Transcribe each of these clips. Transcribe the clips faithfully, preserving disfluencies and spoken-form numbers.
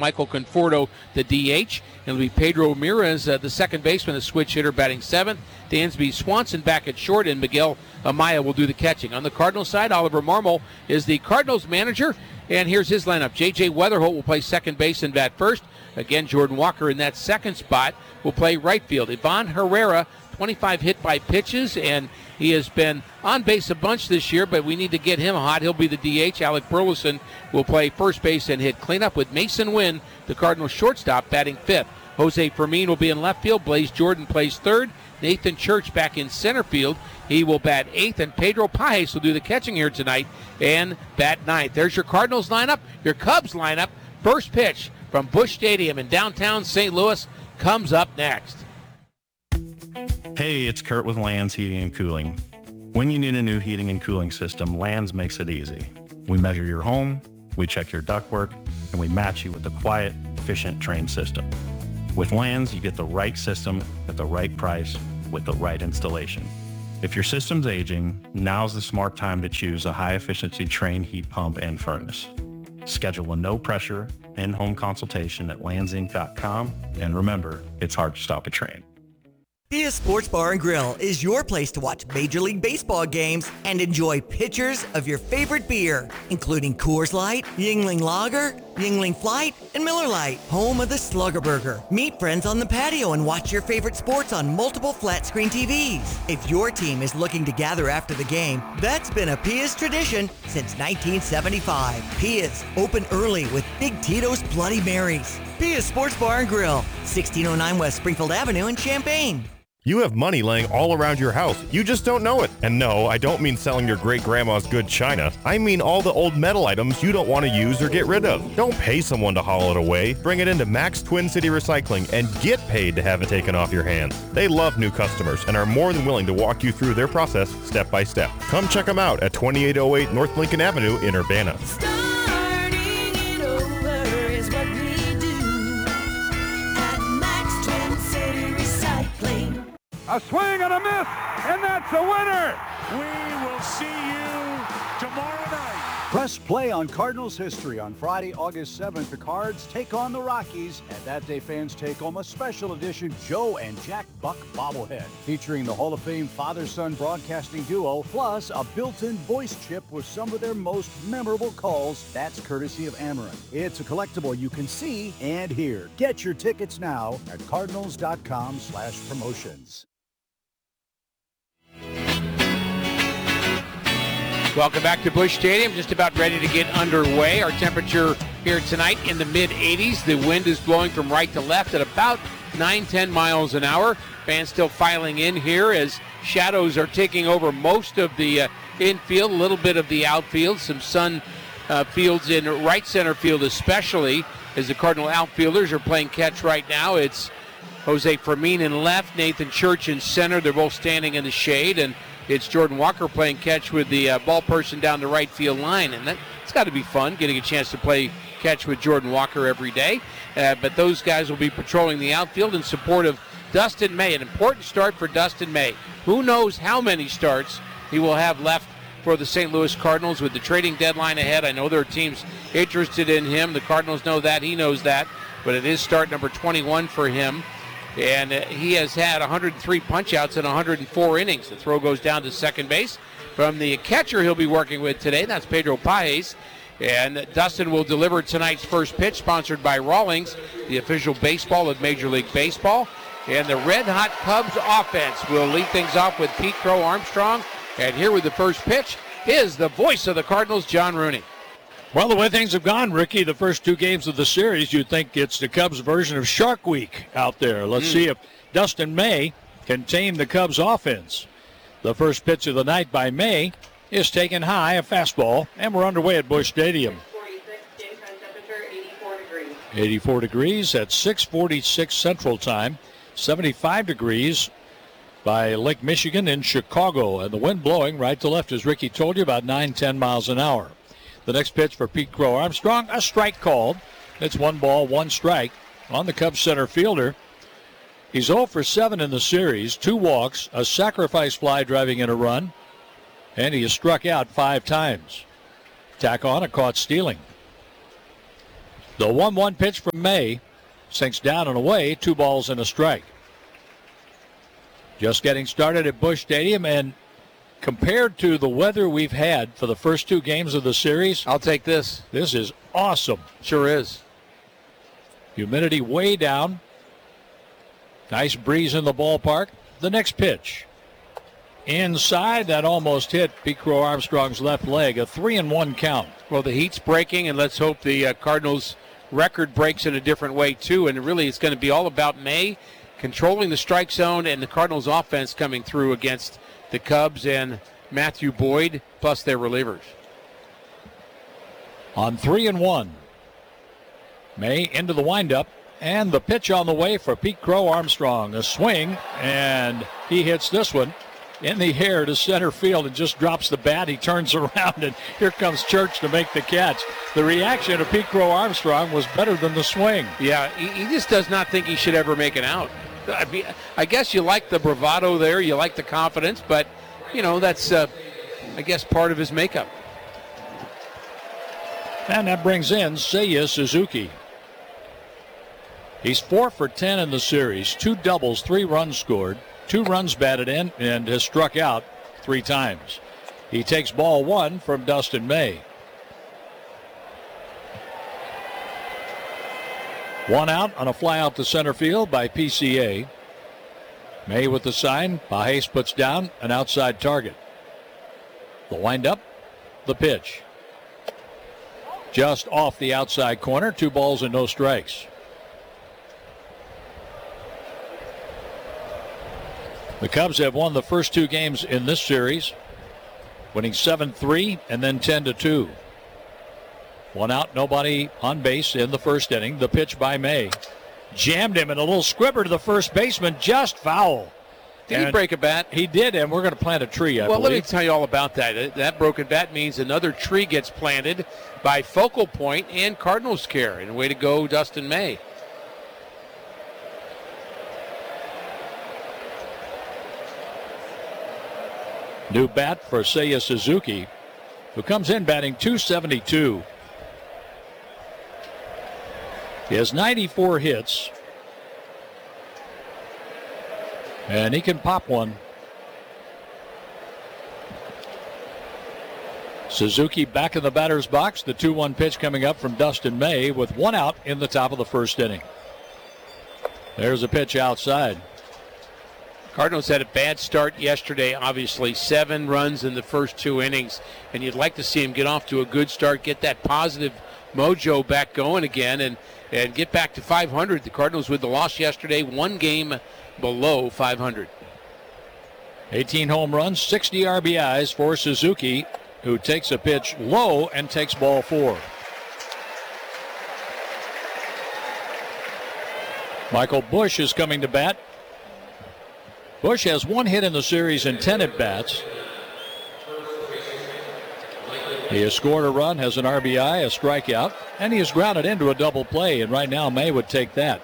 Michael Conforto, the D H. It'll be Pedro Ramirez, uh, the second baseman, the switch hitter, batting seventh. Dansby Swanson back at short, and Miguel Amaya will do the catching. On the Cardinals side, Oliver Marmol is the Cardinals manager, and here's his lineup. J J Weatherholt will play second base and bat first. Again, Jordan Walker in that second spot will play right field. Ivan Herrera, twenty-five hit by pitches, and he has been on base a bunch this year, but we need to get him hot. He'll be the D H. Alec Burleson will play first base and hit cleanup with Mason Wynn, the Cardinals shortstop, batting fifth. Jose Fermin will be in left field. Blaze Jordan plays third. Nathan Church back in center field. He will bat eighth, and Pedro Pajes will do the catching here tonight and bat ninth. There's your Cardinals lineup, your Cubs lineup. First pitch from Busch Stadium in downtown Saint Louis comes up next. Hey, it's Kurt with Lands Heating and Cooling. When you need a new heating and cooling system, Lands makes it easy. We measure your home, we check your ductwork, and we match you with a quiet, efficient, trained system. With Lands, you get the right system at the right price with the right installation. If your system's aging, now's the smart time to choose a high-efficiency Trane heat pump and furnace. Schedule a no-pressure in-home consultation at lands inc dot com, and remember, it's hard to stop a Trane. Pia Sports Bar and Grill is your place to watch Major League Baseball games and enjoy pitchers of your favorite beer, including Coors Light, Yuengling Lager, Yuengling Flight, and Miller Lite, home of the Slugger Burger. Meet friends on the patio and watch your favorite sports on multiple flat-screen T Vs. If your team is looking to gather after the game, that's been a Pia's tradition since nineteen seventy-five. Pia's, open early with Big Tito's Bloody Marys. Pia's Sports Bar and Grill, sixteen oh nine West Springfield Avenue in Champaign. You have money laying all around your house. You just don't know it. And no, I don't mean selling your great-grandma's good china. I mean all the old metal items you don't want to use or get rid of. Don't pay someone to haul it away. Bring it into Max Twin City Recycling and get paid to have it taken off your hands. They love new customers and are more than willing to walk you through their process step by step. Come check them out at twenty-eight oh eight North Lincoln Avenue in Urbana. A swing and a miss, and that's a winner. We will see you tomorrow night. Press play on Cardinals history. On Friday, August seventh, the Cards take on the Rockies, and that day fans take home a special edition Joe and Jack Buck bobblehead featuring the Hall of Fame father-son broadcasting duo, plus a built-in voice chip with some of their most memorable calls. That's courtesy of Ameren. It's a collectible you can see and hear. Get your tickets now at cardinals dot com slash promotions. Welcome back to Busch Stadium. Just about ready to get underway. Our temperature here tonight in the mid eighties. The wind is blowing from right to left at about nine ten miles an hour. Fans still filing in here as shadows are taking over most of the uh, infield, a little bit of the outfield. Some sun uh, fields in right center field especially, as the Cardinal outfielders are playing catch right now. It's Jose Fermin in left, Nathan Church in center. They're both standing in the shade, and it's Jordan Walker playing catch with the uh, ball person down the right field line. And that, it's got to be fun getting a chance to play catch with Jordan Walker every day. Uh, but those guys will be patrolling the outfield in support of Dustin May. An important start for Dustin May. Who knows how many starts he will have left for the Saint Louis Cardinals with the trading deadline ahead. I know there are teams interested in him. The Cardinals know that. He knows that. But it is start number twenty-one for him. And uh, he has had one hundred three punch-outs in one hundred four innings. The throw goes down to second base from the catcher he'll be working with today. That's Pedro Pajes. And Dustin will deliver tonight's first pitch, sponsored by Rawlings, the official baseball of Major League Baseball. And the red-hot Cubs offense will lead things off with Pete Crow Armstrong. And here with the first pitch is the voice of the Cardinals, John Rooney. Well, the way things have gone, Ricky, the first two games of the series, you'd think it's the Cubs' version of Shark Week out there. Let's mm. see if Dustin May can tame the Cubs' offense. The first pitch of the night by May is taken high, a fastball, and we're underway at Busch Stadium. eighty-four degrees at six forty-six Central Time, seventy-five degrees by Lake Michigan in Chicago, and the wind blowing right to left, as Ricky told you, about nine ten miles an hour. The next pitch for Pete Crow Armstrong, a strike called. It's one ball, one strike on the Cubs center fielder. He's oh for seven in the series, two walks, a sacrifice fly driving in a run, and he has struck out five times. Tack on a caught stealing. The one one pitch from May sinks down and away, two balls and a strike. Just getting started at Busch Stadium, and compared to the weather we've had for the first two games of the series, I'll take this. This is awesome. Sure is. Humidity way down. Nice breeze in the ballpark. The next pitch. Inside, that almost hit Pete Crow Armstrong's left leg. A three and one count. Well, the heat's breaking, and let's hope the uh, Cardinals' record breaks in a different way, too. And really, it's going to be all about May controlling the strike zone and the Cardinals' offense coming through against the Cubs and Matthew Boyd, plus their relievers. On three and one. May into the windup, and the pitch on the way for Pete Crow Armstrong. A swing, and he hits this one in the air to center field and just drops the bat. He turns around, and here comes Church to make the catch. The reaction of Pete Crow Armstrong was better than the swing. Yeah, he, he just does not think he should ever make it out. I mean, I guess you like the bravado there, you like the confidence, but, you know, that's, uh, I guess, part of his makeup. And that brings in Seiya Suzuki. He's four for ten in the series, two doubles, three runs scored, two runs batted in, and has struck out three times. He takes ball one from Dustin May. One out on a fly out to center field by P C A. May with the sign. Baez puts down an outside target. The windup, the pitch. Just off the outside corner, two balls and no strikes. The Cubs have won the first two games in this series, winning seven three and then ten to two. One out, nobody on base in the first inning. The pitch by May. Jammed him, and a little squibber to the first baseman, just foul. Did and he break a bat? He did, and we're going to plant a tree, I well, believe. let me tell you all about that. That broken bat means another tree gets planted by Focal Point and Cardinals Care. And way to go, Dustin May. New bat for Seiya Suzuki, who comes in batting two seventy-two. He has ninety-four hits, and he can pop one. Suzuki back in the batter's box. The two one pitch coming up from Dustin May with one out in the top of the first inning. There's a pitch outside. Cardinals had a bad start yesterday, obviously. Seven runs in the first two innings, and you'd like to see him get off to a good start, get that positive mojo back going again, and, and get back to five hundred. The Cardinals with the loss yesterday, one game below five hundred. eighteen home runs, sixty R B Is for Suzuki, who takes a pitch low and takes ball four. Michael Busch is coming to bat. Busch has one hit in the series and ten at-bats. He has scored a run, has an R B I, a strikeout, and he has grounded into a double play, and right now May would take that.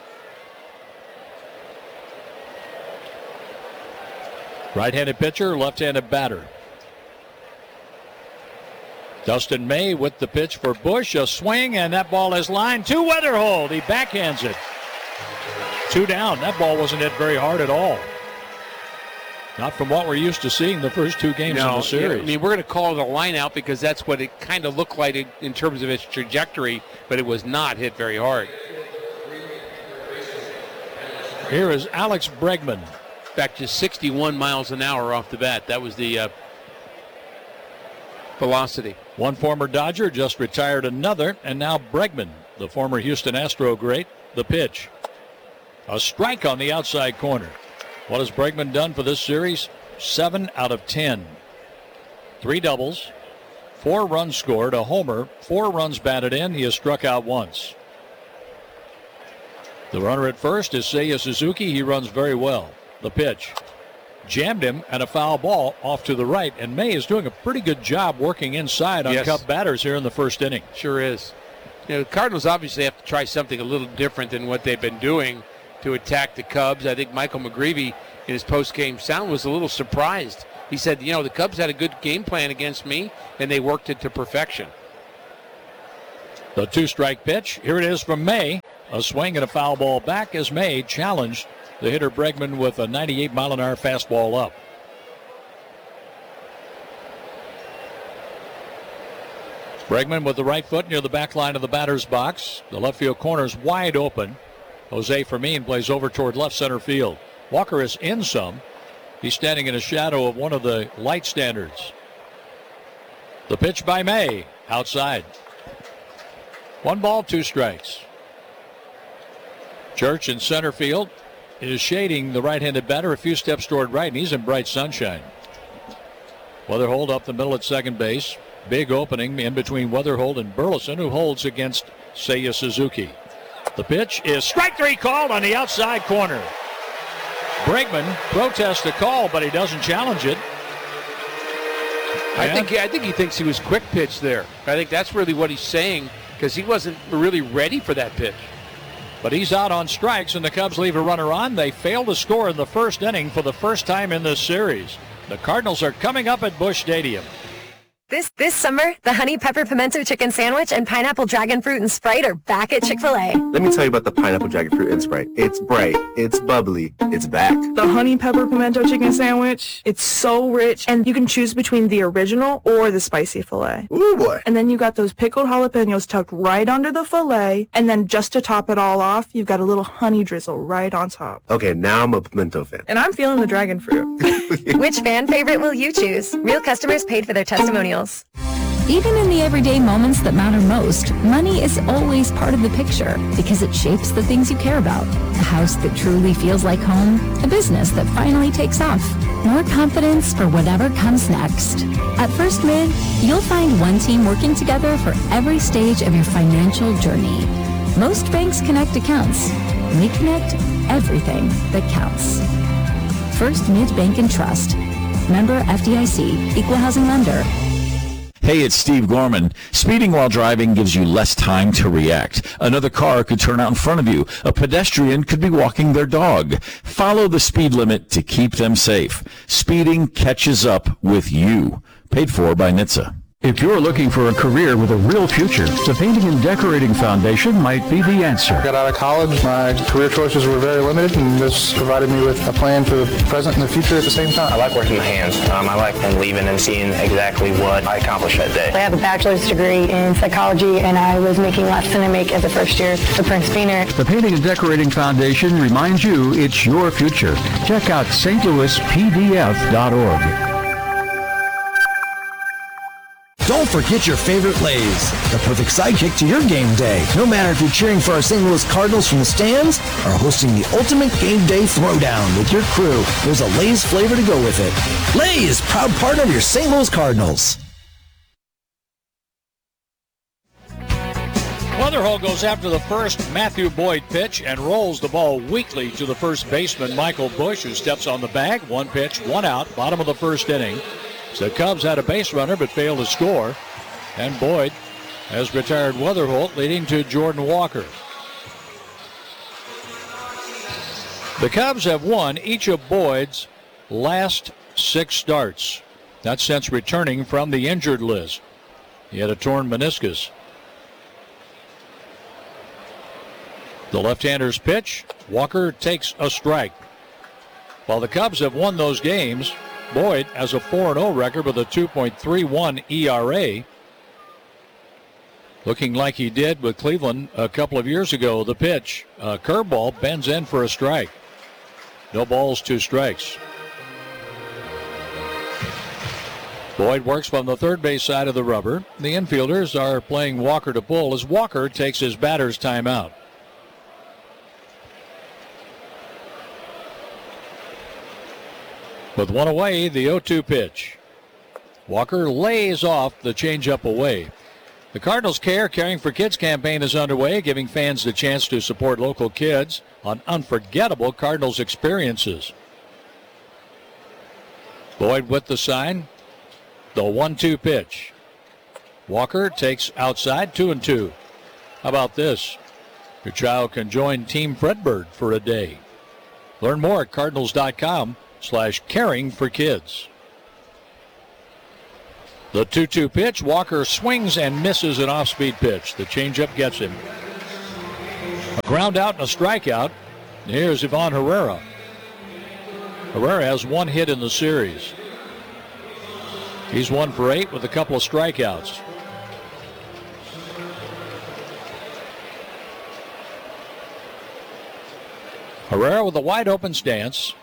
Right-handed pitcher, left-handed batter. Dustin May with the pitch for Busch, a swing, and that ball is lined to Weatherhold. He backhands it. Two down. That ball wasn't hit very hard at all. Not from what we're used to seeing the first two games no, in the series. I mean, we're going to call it a line out because that's what it kind of looked like in terms of its trajectory, but it was not hit very hard. Here is Alex Bregman. Back to sixty-one miles an hour off the bat. That was the uh, velocity. One former Dodger just retired another, and now Bregman, the former Houston Astro great, the pitch. A strike on the outside corner. What has Bregman done for this series? Seven out of ten. Three doubles, four runs scored, a homer, four runs batted in. He has struck out once. The runner at first is Seiya Suzuki. He runs very well. The pitch. Jammed him, and a foul ball off to the right. And May is doing a pretty good job working inside on yes. Cub batters here in the first inning. Sure is. You know, the Cardinals obviously have to try something a little different than what they've been doing to attack the Cubs. I think Michael McGreevy in his post-game sound was a little surprised. He said, you know, the Cubs had a good game plan against me, and they worked it to perfection. The two-strike pitch. Here it is from May. A swing and a foul ball back as May challenged the hitter Bregman with a ninety-eight mile an hour fastball up. Bregman with the right foot near the back line of the batter's box. The left field corner is wide open. Jose Fermin plays over toward left center field. Walker is in some. He's standing in the shadow of one of the light standards. The pitch by May, outside. One ball, two strikes. Church in center field is shading the right-handed batter a few steps toward right, and he's in bright sunshine. Weatherhold up the middle at second base. Big opening in between Weatherhold and Burleson, who holds against Seiya Suzuki. The pitch is strike three called on the outside corner. Bregman protests the call, but he doesn't challenge it. I And think I think he thinks he was quick pitch there. I think that's really what he's saying, because he wasn't really ready for that pitch. But he's out on strikes, and the Cubs leave a runner on. They fail to score in the first inning for the first time in this series. The Cardinals are coming up at Busch Stadium. This this summer, the Honey Pepper Pimento Chicken Sandwich and Pineapple Dragon Fruit and Sprite are back at Chick-fil-A. Let me tell you about the Pineapple Dragon Fruit and Sprite. It's bright, it's bubbly, it's back. The Honey Pepper Pimento Chicken Sandwich, it's so rich, and you can choose between the original or the spicy filet. Ooh, boy. And then you got those pickled jalapenos tucked right under the filet, and then just to top it all off, you've got a little honey drizzle right on top. Okay, now I'm a pimento fan. And I'm feeling the dragon fruit. Which fan favorite will you choose? Real customers paid for their testimonials. Even in the everyday moments that matter most, money is always part of the picture because it shapes the things you care about. A house that truly feels like home, a business that finally takes off, more confidence for whatever comes next. At First Mid, you'll find one team working together for every stage of your financial journey. Most banks connect accounts. We connect everything that counts. First Mid Bank and Trust. Member F D I C, Equal Housing Lender. Hey, it's Steve Gorman. Speeding while driving gives you less time to react. Another car could turn out in front of you. A pedestrian could be walking their dog. Follow the speed limit to keep them safe. Speeding catches up with you. Paid for by N H T S A. If you're looking for a career with a real future, the Painting and Decorating Foundation might be the answer. I got out of college, my career choices were very limited, and this provided me with a plan for the present and the future at the same time. I like working with hands. Um, I like leaving and seeing exactly what I accomplished that day. I have a bachelor's degree in psychology, and I was making less than I make as a first year at Prince Beaner. The Painting and Decorating Foundation reminds you it's your future. Check out S T Louis P D F dot org. Don't forget your favorite Lays, the perfect sidekick to your game day. No matter if you're cheering for our Saint Louis Cardinals from the stands or hosting the ultimate game day throwdown with your crew, there's a Lays flavor to go with it. Lays, proud partner of your Saint Louis Cardinals. Weatherhold goes after the first Matthew Boyd pitch and rolls the ball weakly to the first baseman, Michael Busch, who steps on the bag. One pitch, one out, bottom of the first inning. So the Cubs had a base runner but failed to score. And Boyd has retired Weatherholt, leading to Jordan Walker. The Cubs have won each of Boyd's last six starts. That's since returning from the injured list. He had a torn meniscus. The left-hander's pitch. Walker takes a strike. While the Cubs have won those games, Boyd has a four and oh record with a two point three one E R A. Looking like he did with Cleveland a couple of years ago. The pitch, a curveball, bends in for a strike. No balls, two strikes. Boyd works from the third base side of the rubber. The infielders are playing Walker to pull as Walker takes his batter's timeout. With one away, the oh two pitch. Walker lays off the changeup away. The Cardinals Care Caring for Kids campaign is underway, giving fans the chance to support local kids on unforgettable Cardinals experiences. Boyd with the sign. The one two pitch. Walker takes outside, two and two. How about this? Your child can join Team Fredbird for a day. Learn more at cardinals dot com slash caring for kids. The two two pitch. Walker swings and misses an off-speed pitch. The changeup gets him. A ground out and a strikeout. Here's Ivan Herrera. Herrera has one hit in the series. He's one for eight with a couple of strikeouts. Herrera with a wide open stance.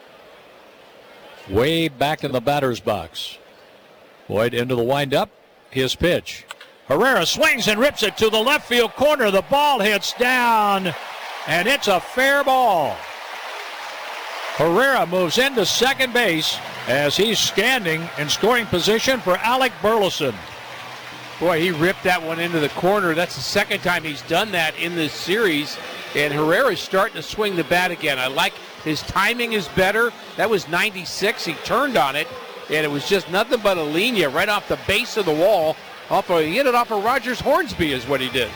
Way back in the batter's box. Boyd into the windup. His pitch. Herrera swings and rips it to the left field corner. The ball hits down, and it's a fair ball. Herrera moves into second base as he's standing in scoring position for Alec Burleson. Boy, he ripped that one into the corner. That's the second time he's done that in this series. And Herrera's starting to swing the bat again. I like his timing is better. That was ninety-six. He turned on it, and it was just nothing but a linea right off the base of the wall. Off of, he hit it off of Rogers Hornsby is what he did.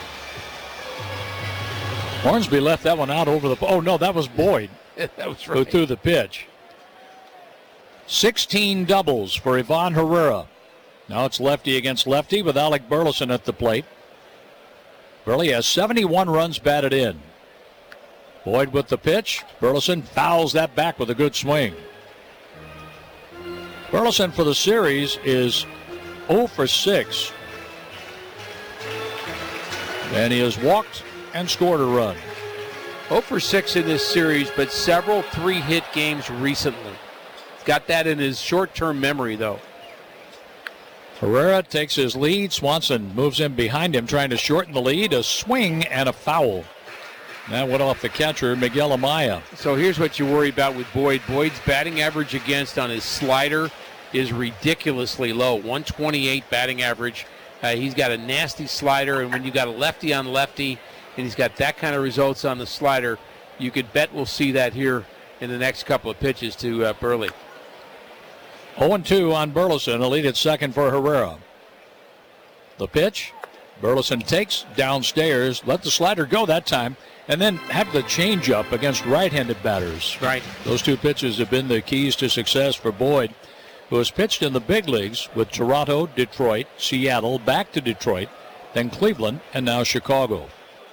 Hornsby left that one out over the... Oh, no, that was Boyd. That was right. Who threw the pitch. sixteen doubles for Ivan Herrera. Now it's lefty against lefty with Alec Burleson at the plate. Burley has seventy-one runs batted in. Boyd with the pitch. Burleson fouls that back with a good swing. Burleson for the series is oh for six. And he has walked and scored a run. oh for six in this series, but several three-hit games recently. He's got that in his short-term memory, though. Herrera takes his lead. Swanson moves in behind him, trying to shorten the lead. A swing and a foul. That went off the catcher, Miguel Amaya. So here's what you worry about with Boyd. Boyd's batting average against on his slider is ridiculously low, one twenty-eight batting average. Uh, he's got a nasty slider, and when you got a lefty on lefty, and he's got that kind of results on the slider, you could bet we'll see that here in the next couple of pitches to uh, Burley. oh and two on Burleson, a lead at second for Herrera. The pitch, Burleson takes downstairs, let the slider go that time, and then have the changeup against right-handed batters. Right. Those two pitches have been the keys to success for Boyd, who has pitched in the big leagues with Toronto, Detroit, Seattle, back to Detroit, then Cleveland, and now Chicago.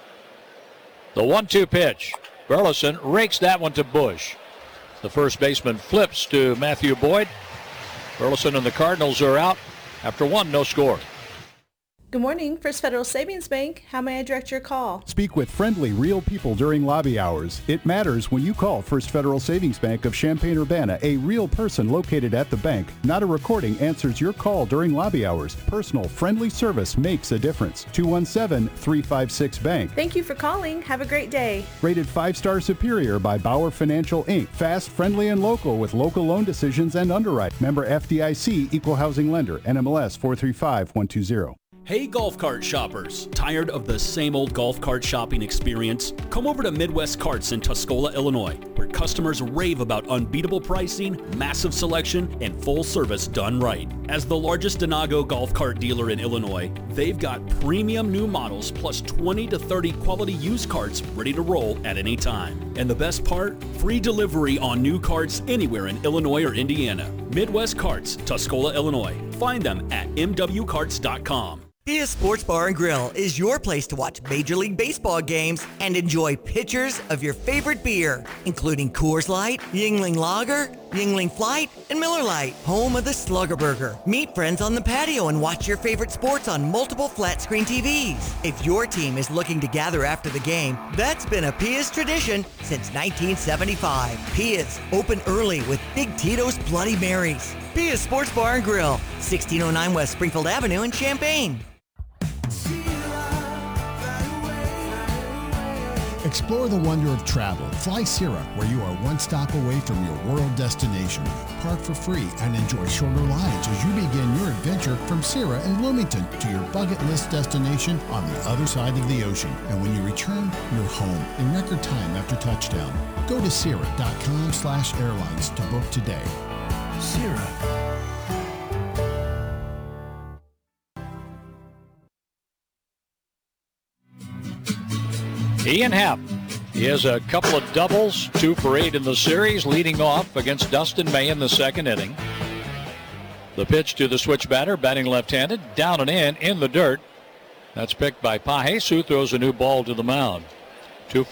The one two pitch. Burleson rakes that one to Bush. The first baseman flips to Matthew Boyd. Burleson and the Cardinals are out after one, no score. Good morning, First Federal Savings Bank. How may I direct your call? Speak with friendly, real people during lobby hours. It matters when you call First Federal Savings Bank of Champaign-Urbana. A real person located at the bank, not a recording, answers your call during lobby hours. Personal, friendly service makes a difference. two one seven, three five six, bank. Thank you for calling. Have a great day. Rated five-star superior by Bauer Financial, Incorporated. Fast, friendly, and local with local loan decisions and underwrite. Member F D I C, Equal Housing Lender, N M L S four three five one two zero. Hey golf cart shoppers, tired of the same old golf cart shopping experience? Come over to Midwest Carts in Tuscola, Illinois, where customers rave about unbeatable pricing, massive selection, and full service done right. As the largest Denago golf cart dealer in Illinois, they've got premium new models plus twenty to thirty quality used carts ready to roll at any time. And the best part? Free delivery on new carts anywhere in Illinois or Indiana. Midwest Carts, Tuscola, Illinois. Find them at m w carts dot com. Pia Sports Bar and Grill is your place to watch Major League Baseball games and enjoy pitchers of your favorite beer, including Coors Light, Yuengling Lager, Yuengling Flight, and Miller Lite, home of the Slugger Burger. Meet friends on the patio and watch your favorite sports on multiple flat-screen T Vs. If your team is looking to gather after the game, that's been a Pia's tradition since nineteen seventy-five. Pia's, open early with Big Tito's Bloody Marys. Pia's Sports Bar and Grill, sixteen oh nine West Springfield Avenue in Champaign. Explore the wonder of travel. Fly Sierra, where you are one stop away from your world destination. Park for free and enjoy shorter rides as you begin your adventure from Sierra and Bloomington to your bucket list destination on the other side of the ocean. And when you return, you're home in record time after touchdown. Go to Sierra.com slash airlines to book today. Sierra. Ian Happ. He has a couple of doubles, two for eight in the series, leading off against Dustin May in the second inning. The pitch to the switch batter, batting left-handed, down and in, in the dirt. That's picked by Pages, who throws a new ball to the mound.